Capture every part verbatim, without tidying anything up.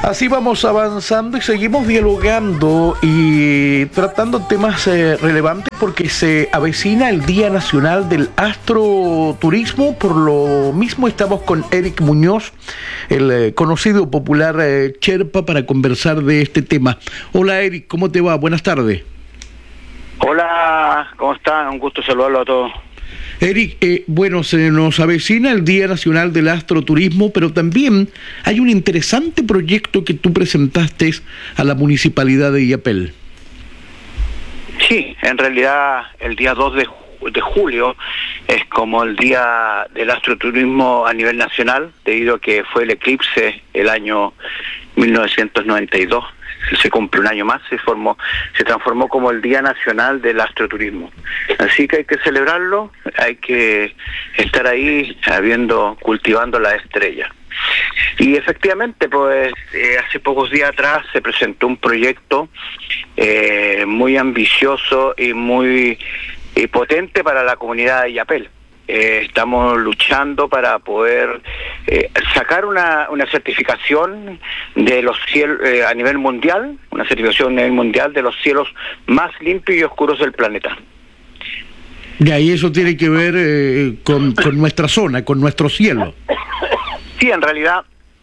Así vamos avanzando y seguimos dialogando y tratando temas eh, relevantes porque se avecina el Día Nacional del Astroturismo. Por lo mismo estamos con Eric Muñoz, el eh, conocido popular eh, Sherpa, para conversar de este tema. Hola Eric, ¿cómo te va? Buenas tardes. Hola, ¿cómo están? Un gusto saludarlo a todos. Eric, eh, bueno, se nos avecina el Día Nacional del Astroturismo, pero también hay un interesante proyecto que tú presentaste a la Municipalidad de Illapel. Sí, en realidad el día dos de, de julio es como el Día del Astroturismo a nivel nacional, debido a que fue el eclipse el año mil novecientos noventa y dos. Se cumple un año más, se formó, se transformó como el Día Nacional del Astroturismo. Así que hay que celebrarlo, hay que estar ahí habiendo, cultivando la estrella. Y efectivamente, pues eh, hace pocos días atrás se presentó un proyecto eh, muy ambicioso y muy eh, potente para la comunidad de Illapel. Eh, estamos luchando para poder eh, sacar una, una certificación de los cielos eh, a nivel mundial, una certificación a nivel mundial de los cielos más limpios y oscuros del planeta. Ya, y eso tiene que ver eh, con, con nuestra zona, con nuestro cielo. Sí, en realidad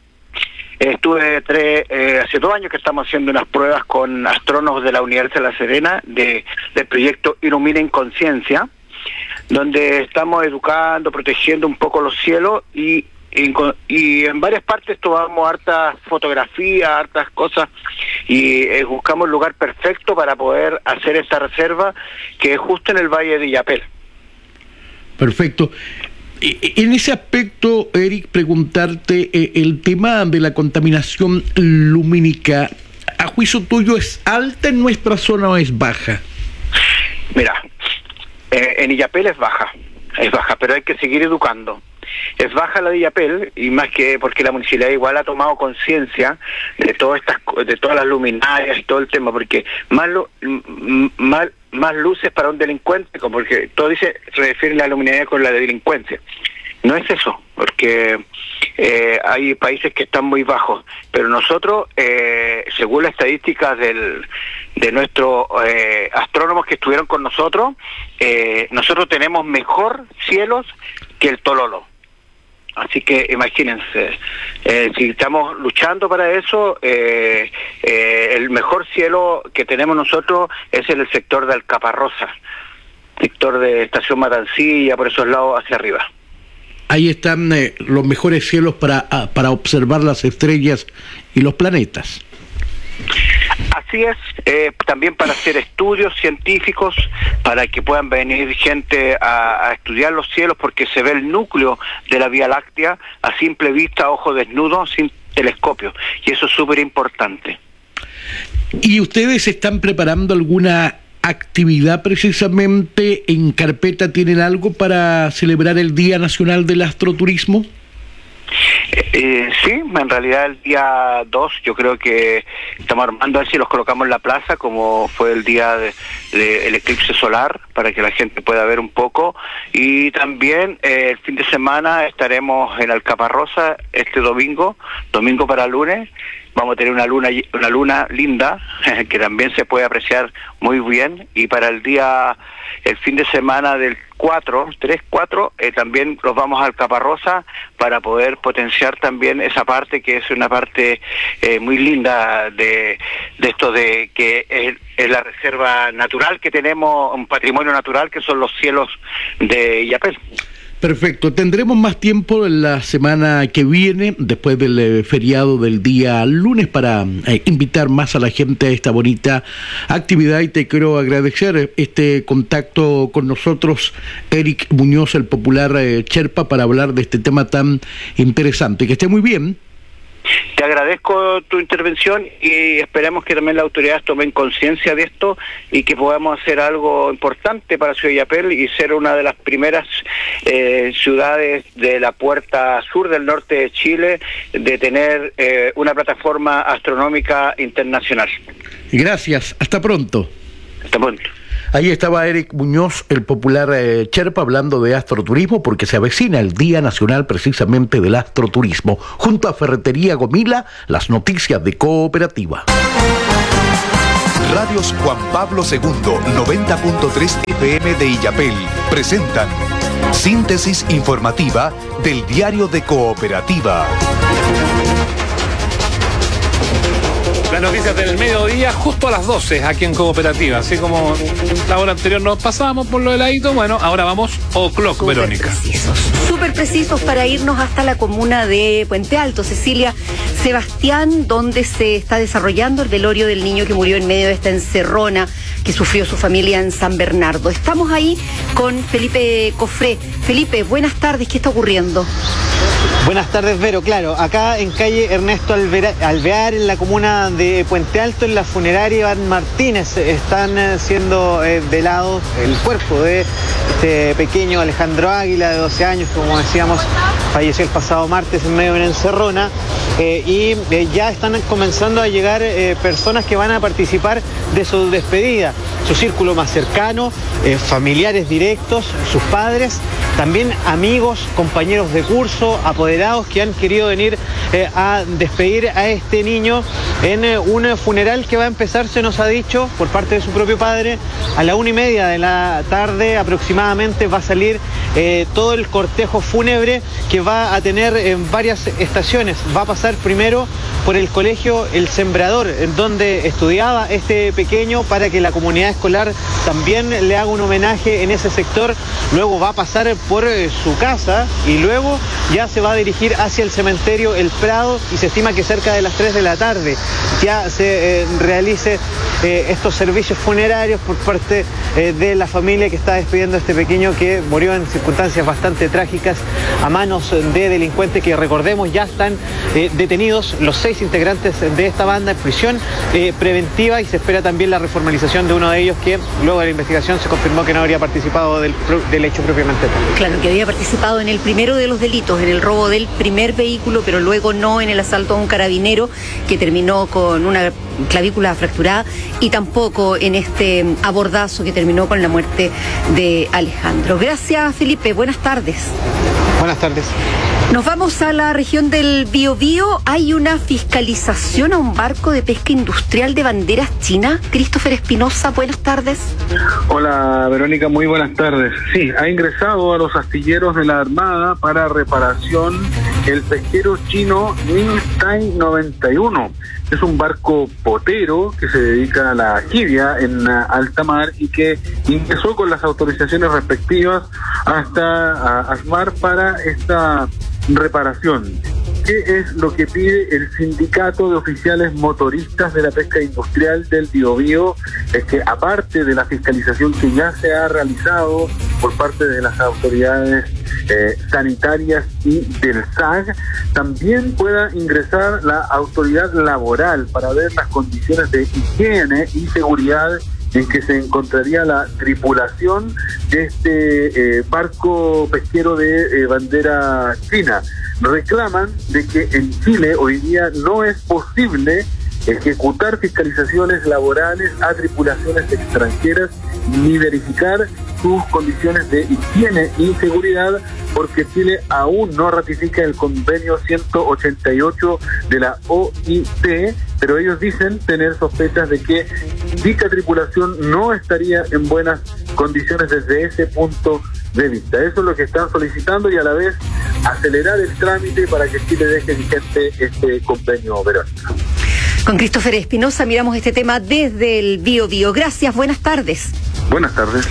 estuve tres, eh, hace dos años que estamos haciendo unas pruebas con astrónomos de la Universidad de La Serena de, del proyecto Iluminen Conciencia, donde estamos educando, protegiendo un poco los cielos y, y, y en varias partes tomamos hartas fotografías, hartas cosas y eh, buscamos el lugar perfecto para poder hacer esta reserva que es justo en el Valle de Illapel. Perfecto. En ese aspecto, Eric, preguntarte, eh, el tema de la contaminación lumínica, ¿a juicio tuyo es alta en nuestra zona o es baja? Mira, Eh, en Illapel es baja, es baja, pero hay que seguir educando. Es baja la de Illapel, y más que porque la municipalidad igual ha tomado conciencia de todas estas, de todas las luminarias y todo el tema, porque más, lu, más, más luces para un delincuente, como porque todo dice, se refiere a la luminaria con la de delincuencia. No es eso, porque eh, hay países que están muy bajos, pero nosotros, eh, según las estadísticas del, de nuestros eh, astrónomos que estuvieron con nosotros, eh, nosotros tenemos mejor cielos que el Tololo. Así que imagínense, eh, si estamos luchando para eso, eh, eh, el mejor cielo que tenemos nosotros es en el sector de Alcaparrosa, sector de Estación Matancilla, por esos lados hacia arriba. Ahí están eh, los mejores cielos para, para observar las estrellas y los planetas. Así es, eh, también para hacer estudios científicos, para que puedan venir gente a, a estudiar los cielos, porque se ve el núcleo de la Vía Láctea a simple vista, a ojo desnudo, sin telescopio, y eso es súper importante. ¿Y ustedes están preparando alguna actividad precisamente en carpeta? ¿Tienen algo para celebrar el Día Nacional del Astroturismo? Eh, eh, sí, en realidad el día dos yo creo que estamos armando a ver si los colocamos en la plaza, como fue el día del de, de eclipse solar, para que la gente pueda ver un poco, y también eh, el fin de semana estaremos en Alcaparrosa este domingo, domingo para lunes. Vamos a tener una luna una luna linda, que también se puede apreciar muy bien, y para el día, el fin de semana del cuatro, tres, cuatro, eh, también los vamos a Alcaparrosa para poder potenciar también esa parte que es una parte eh, muy linda de, de esto de que es, es la reserva natural que tenemos, un patrimonio natural que son los cielos de Illapel. Perfecto, tendremos más tiempo en la semana que viene, después del eh, feriado del día lunes, para eh, invitar más a la gente a esta bonita actividad, y te quiero agradecer este contacto con nosotros, Eric Muñoz, el popular eh, Sherpa, para hablar de este tema tan interesante. Que esté muy bien. Te agradezco tu intervención y esperemos que también las autoridades tomen conciencia de esto y que podamos hacer algo importante para Ciudad de Illapel y ser una de las primeras eh, ciudades de la puerta sur del norte de Chile de tener eh, una plataforma astronómica internacional. Gracias, hasta pronto. Hasta pronto. Ahí estaba Eric Muñoz, el popular eh, Sherpa, hablando de astroturismo, porque se avecina el Día Nacional precisamente del Astroturismo. Junto a Ferretería Gomila, las noticias de Cooperativa. Radios Juan Pablo segundo, noventa punto tres F M de Illapel, presentan síntesis informativa del Diario de Cooperativa. Las noticias del mediodía justo a las doce aquí en Cooperativa. Así como la hora anterior nos pasábamos por lo heladito, bueno, ahora vamos o'clock, Súper Verónica. Precisos, súper precisos para irnos hasta la comuna de Puente Alto, Cecilia Sebastián, donde se está desarrollando el velorio del niño que murió en medio de esta encerrona que sufrió su familia en San Bernardo. Estamos ahí con Felipe Cofré. Felipe, buenas tardes, ¿qué está ocurriendo? Buenas tardes, Vero. Claro, acá en calle Ernesto Alvera, Alvear, en la comuna de Puente Alto, en la funeraria Iván Martínez, están siendo eh, velados el cuerpo de este pequeño Alejandro Águila, de doce años, como decíamos, falleció el pasado martes en medio de una encerrona, eh, y eh, ya están comenzando a llegar eh, personas que van a participar de su despedida, su círculo más cercano, eh, familiares directos, sus padres, también amigos, compañeros de curso, apoderados que han querido venir eh, a despedir a este niño en eh, un funeral que va a empezar, se nos ha dicho, por parte de su propio padre, a la una y media de la tarde aproximadamente va a salir eh, todo el cortejo fúnebre que va a tener en varias estaciones. Va a pasar primero por el colegio El Sembrador, en donde estudiaba este pequeño, para que la comunidad escolar también le haga un homenaje en ese sector. Luego va a pasar por eh, su casa y luego ya se va a dirigir hacia el cementerio El Prado, y se estima que cerca de las tres de la tarde ya se eh, realice eh, estos servicios funerarios por parte eh, de la familia que está despidiendo a este pequeño que murió en circunstancias bastante trágicas a manos de delincuentes que, recordemos, ya están eh, detenidos los seis integrantes de esta banda en prisión eh, preventiva, y se espera también la reformalización de uno de ellos, que luego de la investigación se confirmó que no habría participado del, del hecho propiamente tal. Claro, que había participado en el primero de los delitos, en el robo del primer vehículo, pero luego no en el asalto a un carabinero que terminó con una clavícula fracturada, y tampoco en este abordazo que terminó con la muerte de Alejandro. Gracias, Felipe. Buenas tardes. Buenas tardes. Nos vamos a la región del Biobío. Hay una fiscalización a un barco de pesca industrial de banderas chinas. Christopher Espinosa, buenas tardes. Hola, Verónica, muy buenas tardes. Sí, ha ingresado a los astilleros de la Armada para reparación el pesquero chino Ningtai noventa y uno. Es un barco potero que se dedica a la jibia en alta mar y que ingresó con las autorizaciones respectivas hasta ASMAR para esta reparación. ¿Qué es lo que pide el sindicato de oficiales motoristas de la pesca industrial del Biobío? Es que, aparte de la fiscalización que ya se ha realizado por parte de las autoridades eh, sanitarias y del S A G, también pueda ingresar la autoridad laboral para ver las condiciones de higiene y seguridad en que se encontraría la tripulación de este eh, barco pesquero de eh, bandera china. Reclaman de que en Chile hoy día no es posible ejecutar fiscalizaciones laborales a tripulaciones extranjeras ni verificar sus condiciones de higiene y seguridad, porque Chile aún no ratifica el convenio ciento ochenta y ocho de la O I T, pero ellos dicen tener sospechas de que dicha tripulación no estaría en buenas condiciones desde ese punto de vista. Eso es lo que están solicitando, y a la vez acelerar el trámite para que Chile deje vigente este convenio, Verónica. Con Christopher Espinosa miramos este tema desde el Biobío. Gracias, buenas tardes. Buenas tardes.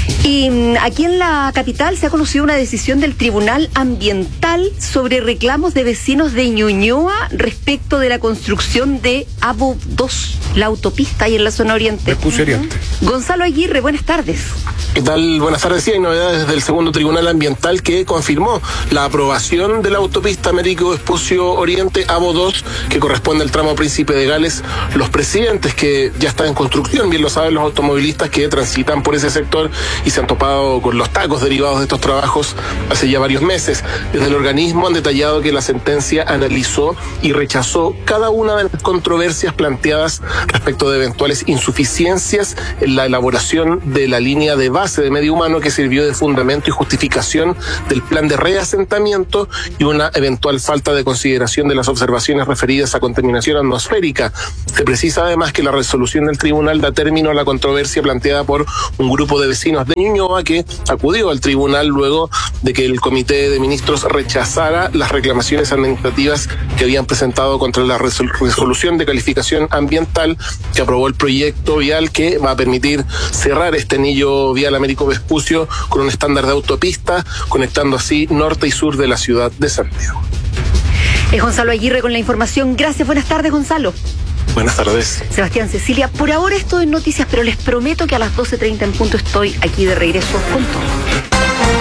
Y aquí en la capital se ha conocido una decisión del Tribunal Ambiental sobre reclamos de vecinos de Ñuñoa respecto de la construcción de Abo dos, la autopista ahí en la zona oriente. Vespucio Oriente. Uh-huh. Gonzalo Aguirre, buenas tardes. ¿Qué tal? Buenas tardes. Sí, hay novedades del segundo Tribunal Ambiental que confirmó la aprobación de la autopista Américo Vespucio Oriente Abo dos, que corresponde al tramo Príncipe de Gales Los Presidentes, que ya está en construcción. Bien lo saben los automovilistas que transitan transitan por ese sector y se han topado con los tacos derivados de estos trabajos hace ya varios meses. Desde el organismo han detallado que la sentencia analizó y rechazó cada una de las controversias planteadas respecto de eventuales insuficiencias en la elaboración de la línea de base de medio humano que sirvió de fundamento y justificación del plan de reasentamiento y una eventual falta de consideración de las observaciones referidas a contaminación atmosférica. Se precisa además que la resolución del tribunal da término a la controversia planteada por un grupo de vecinos de Ñuñoa que acudió al tribunal luego de que el Comité de Ministros rechazara las reclamaciones administrativas que habían presentado contra la resol- resolución de calificación ambiental que aprobó el proyecto vial que va a permitir cerrar este anillo vial Américo Vespucio con un estándar de autopista, conectando así norte y sur de la ciudad de Santiago. Es Gonzalo Aguirre con la información. Gracias, buenas tardes, Gonzalo. Buenas tardes. Sebastián, Cecilia, por ahora esto es noticias, pero les prometo que a las doce treinta en punto estoy aquí de regreso con todo.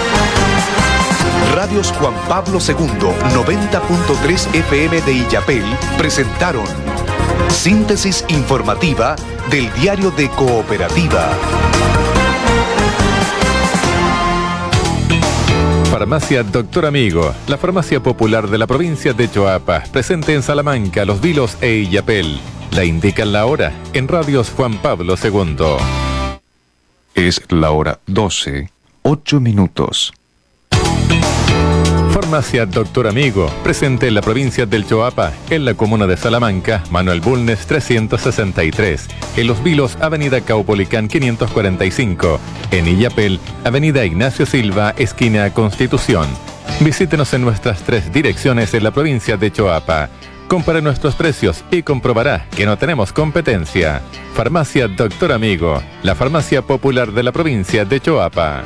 Radios Juan Pablo segundo, noventa punto tres F M de Illapel presentaron Síntesis informativa del Diario de Cooperativa. Farmacia Doctor Amigo, la farmacia popular de la provincia de Choapa, presente en Salamanca, Los Vilos e Illapel. La indican la hora en Radios Juan Pablo segundo. Es la hora doce, ocho minutos. Farmacia Doctor Amigo, presente en la provincia del Choapa, en la comuna de Salamanca, Manuel Bulnes trescientos sesenta y tres, en Los Vilos, Avenida Caupolicán quinientos cuarenta y cinco, en Illapel, Avenida Ignacio Silva, esquina Constitución. Visítenos en nuestras tres direcciones en la provincia de Choapa. Compare nuestros precios y comprobará que no tenemos competencia. Farmacia Doctor Amigo, la farmacia popular de la provincia de Choapa.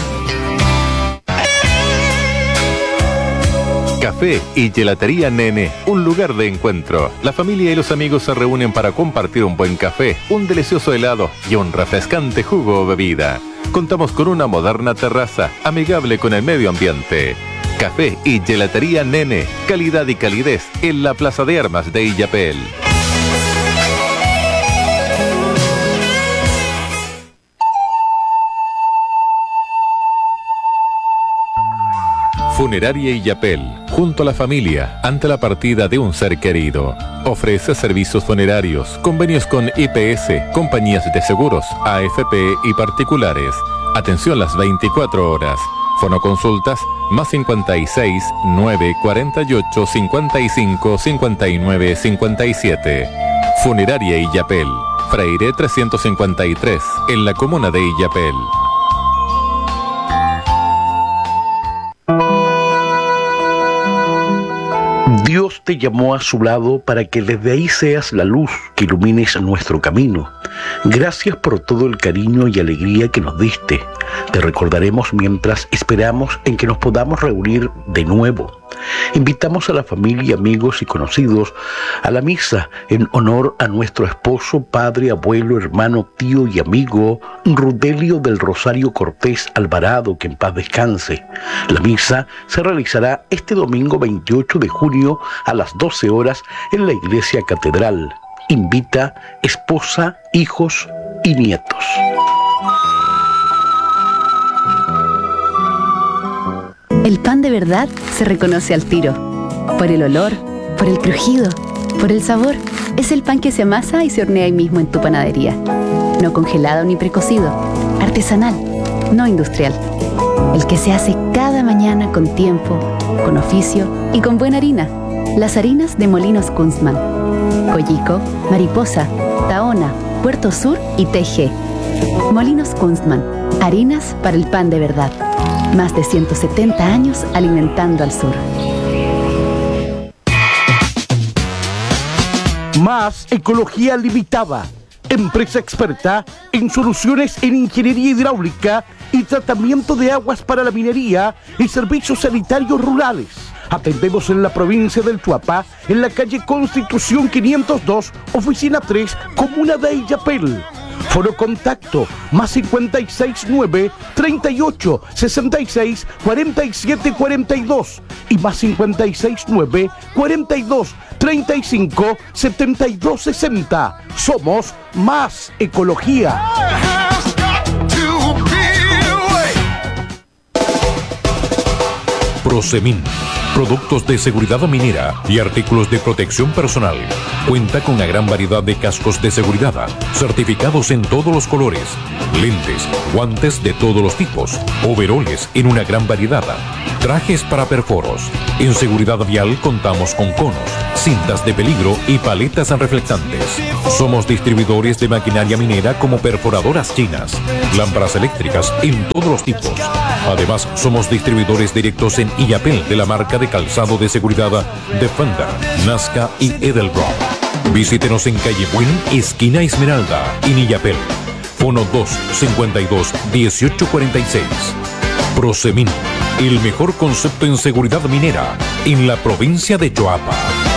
Café y Gelatería Nene, un lugar de encuentro. La familia y los amigos se reúnen para compartir un buen café, un delicioso helado y un refrescante jugo o bebida. Contamos con una moderna terraza, amigable con el medio ambiente. Café y Gelatería Nene, calidad y calidez en la Plaza de Armas de Illapel. Funeraria Illapel, junto a la familia, ante la partida de un ser querido. Ofrece servicios funerarios, convenios con I P S, compañías de seguros, A F P y particulares. Atención las veinticuatro horas. Fonoconsultas, más cincuenta y seis, nueve, cuarenta y ocho, cincuenta y cinco, cincuenta y nueve, cincuenta y siete. Funeraria Illapel, Freire trescientos cincuenta y tres, en la comuna de Illapel. Dios te llamó a su lado para que desde ahí seas la luz que ilumines nuestro camino. Gracias por todo el cariño y alegría que nos diste. Te recordaremos mientras esperamos en que nos podamos reunir de nuevo. Invitamos a la familia, amigos y conocidos a la misa en honor a nuestro esposo, padre, abuelo, hermano, tío y amigo Rudelio del Rosario Cortés Alvarado, que en paz descanse. La misa se realizará este domingo veintiocho de junio a las doce horas en la iglesia catedral. Invita esposa, hijos y nietos. El pan de verdad se reconoce al tiro. Por el olor, por el crujido, por el sabor. Es el pan que se amasa y se hornea ahí mismo en tu panadería. No congelado ni precocido. Artesanal, no industrial. El que se hace cada mañana con tiempo, con oficio y con buena harina. Las harinas de Molinos Kunstmann. Collico, Mariposa, Tahona, Puerto Sur y T G. Molinos Kunstmann. Harinas para el pan de verdad. Más de ciento setenta años alimentando al sur. Más Ecología Limitada, empresa experta en soluciones en ingeniería hidráulica y tratamiento de aguas para la minería y servicios sanitarios rurales. Atendemos en la provincia del Choapa, en la calle Constitución quinientos dos, oficina tres, comuna de Illapel. Foro contacto, más cincuenta y seis nueve, treinta y ocho, sesenta y seis, cuarenta y siete, cuarenta y dos y más cincuenta y seis nueve, cuarenta y dos, treinta y cinco, setenta y dos, sesenta. Somos Más Ecología. Prosemin, productos de seguridad minera y artículos de protección personal. Cuenta con una gran variedad de cascos de seguridad, certificados en todos los colores, lentes, guantes de todos los tipos, overoles en una gran variedad, trajes para perforos. En seguridad vial contamos con conos, cintas de peligro y paletas reflectantes. Somos distribuidores de maquinaria minera como perforadoras chinas, lámparas eléctricas en todos los tipos. Además, somos distribuidores directos en Illapel de la marca de calzado de seguridad Defender, Nazca y Edelbrock. Visítenos en calle Buin, esquina Esmeralda, en Illapel. Fono dos cincuenta y dos dieciocho cuarenta y seis. Prosemin, el mejor concepto en seguridad minera en la provincia de Choapa.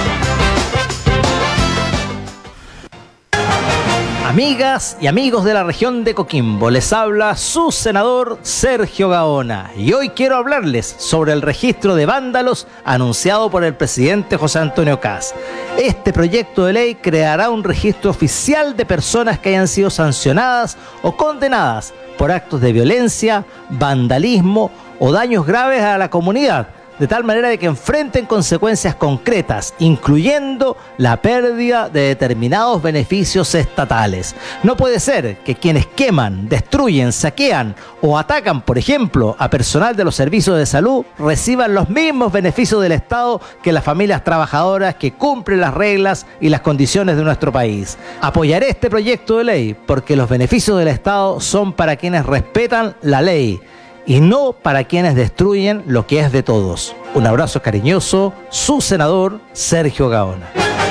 Amigas y amigos de la región de Coquimbo, les habla su senador Sergio Gaona y hoy quiero hablarles sobre el registro de vándalos anunciado por el presidente José Antonio Kast. Este proyecto de ley creará un registro oficial de personas que hayan sido sancionadas o condenadas por actos de violencia, vandalismo o daños graves a la comunidad, de tal manera de que enfrenten consecuencias concretas, incluyendo la pérdida de determinados beneficios estatales. No puede ser que quienes queman, destruyen, saquean o atacan, por ejemplo, a personal de los servicios de salud, reciban los mismos beneficios del Estado que las familias trabajadoras que cumplen las reglas y las condiciones de nuestro país. Apoyaré este proyecto de ley porque los beneficios del Estado son para quienes respetan la ley y no para quienes destruyen lo que es de todos. Un abrazo cariñoso, su senador Sergio Gaona.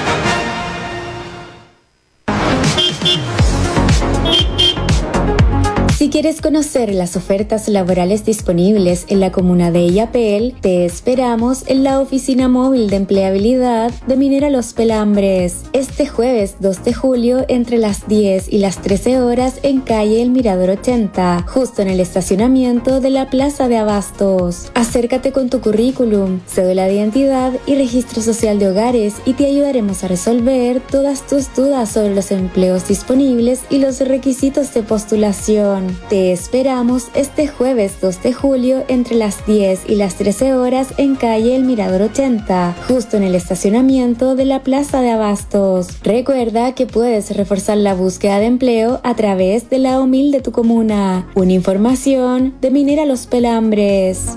Si quieres conocer las ofertas laborales disponibles en la comuna de Illapel, te esperamos en la oficina móvil de empleabilidad de Minera Los Pelambres. Este jueves dos de julio entre las diez y las trece horas en calle El Mirador ochenta, justo en el estacionamiento de la Plaza de Abastos. Acércate con tu currículum, cédula de identidad y registro social de hogares y te ayudaremos a resolver todas tus dudas sobre los empleos disponibles y los requisitos de postulación. Te esperamos este jueves dos de julio entre las diez y las trece horas en calle El Mirador ochenta, justo en el estacionamiento de la Plaza de Abastos. Recuerda que puedes reforzar la búsqueda de empleo a través de la O M I L de tu comuna. Una información de Minera Los Pelambres.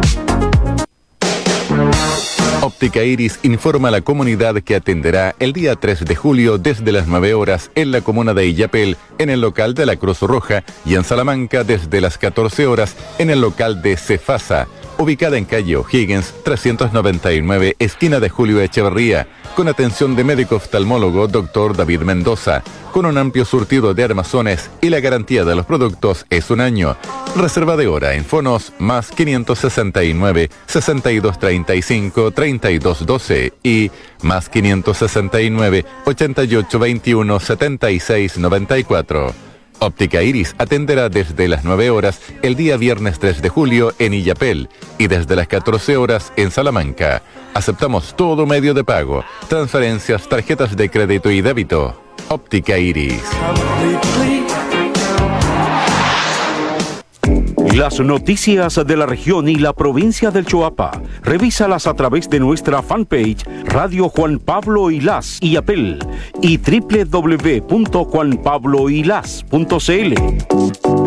Óptica Iris informa a la comunidad que atenderá el día tres de julio desde las nueve horas en la comuna de Illapel, en el local de la Cruz Roja, y en Salamanca desde las catorce horas en el local de Cefasa, ubicada en calle O'Higgins trescientos noventa y nueve, esquina de Julio Echeverría, con atención de médico oftalmólogo doctor David Mendoza, con un amplio surtido de armazones y la garantía de los productos es un año. Reserva de hora en fonos más quinientos sesenta y nueve, sesenta y dos treinta y cinco, treinta y dos doce y más quinientos sesenta y nueve, ochenta y ocho veintiuno, setenta y seis noventa y cuatro. Óptica Iris atenderá desde las nueve horas el día viernes tres de julio en Illapel y desde las catorce horas en Salamanca. Aceptamos todo medio de pago, transferencias, tarjetas de crédito y débito. Óptica Iris. Las noticias de la región y la provincia del Choapa, revísalas a través de nuestra fanpage Radio Juan Pablo Ilás Illapel y doble u doble u doble u punto juan pablo ilás punto c l.